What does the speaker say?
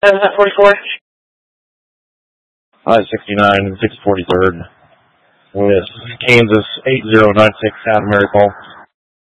I-44. I-69, 643rd. With Kansas 8096 out of Mary Paul.